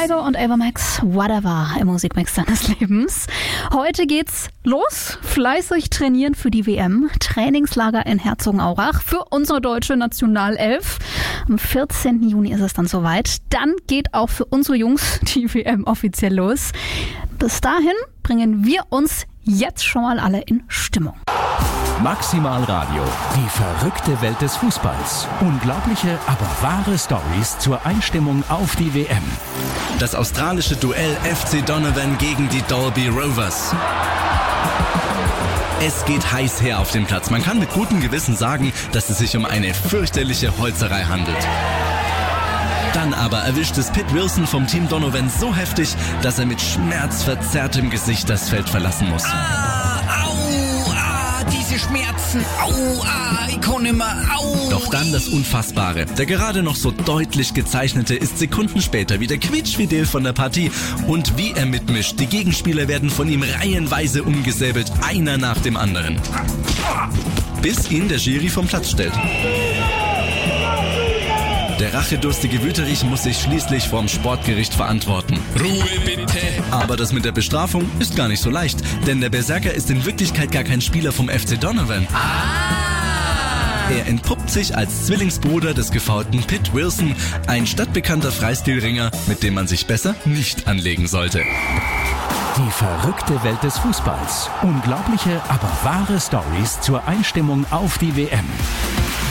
Kygo und Ava Max, Whatever im Musikmix deines Lebens. Heute geht's los. Fleißig trainieren für die WM. Trainingslager in Herzogenaurach für unsere deutsche Nationalelf. Am 14. Juni ist es dann soweit. Dann geht auch für unsere Jungs die WM offiziell los. Bis dahin bringen wir uns jetzt schon mal alle in Stimmung. Maximal Radio, die verrückte Welt des Fußballs. Unglaubliche, aber wahre Storys zur Einstimmung auf die WM. Das australische Duell FC Donovan gegen die Dalby Rovers. Es geht heiß her auf dem Platz. Man kann mit gutem Gewissen sagen, dass es sich um eine fürchterliche Holzerei handelt. Dann aber erwischt es Pitt Wilson vom Team Donovan so heftig, dass er mit schmerzverzerrtem Gesicht das Feld verlassen muss. Diese Schmerzen, ich kann nicht mehr, Doch dann das Unfassbare. Der gerade noch so deutlich gezeichnete ist Sekunden später wieder quietschfidel von der Partie. Und wie er mitmischt, die Gegenspieler werden von ihm reihenweise umgesäbelt, einer nach dem anderen. Bis ihn der Schiri vom Platz stellt. Der rachedurstige Wüterich muss sich schließlich vorm Sportgericht verantworten. Ruhe bitte. Aber das mit der Bestrafung ist gar nicht so leicht, denn der Berserker ist in Wirklichkeit gar kein Spieler vom FC Donovan. Er entpuppt sich als Zwillingsbruder des gefoulten Pitt Wilson, ein stadtbekannter Freistilringer, mit dem man sich besser nicht anlegen sollte. Die verrückte Welt des Fußballs. Unglaubliche, aber wahre Storys zur Einstimmung auf die WM.